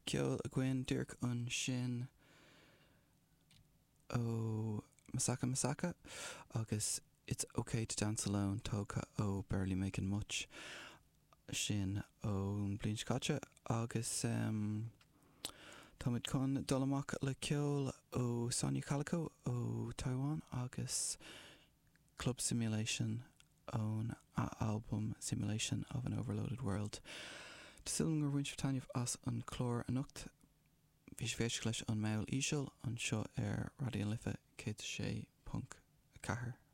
ceol a gcuin dúirc an sin ó Masaka Masaka agus It's Okay to Dance Alone tógtha ó Barely Making Much sin ó blin scáte agus táid chun dul amach le ceol ó Sonia Calico ó Taiwan agus Club Simulation ón album Simulation of an Overloaded World. Tásúil gur bhain Tanya as an chlór anocht bhí féis leis an mail íseal an seo ar Radio Lifa 106.4.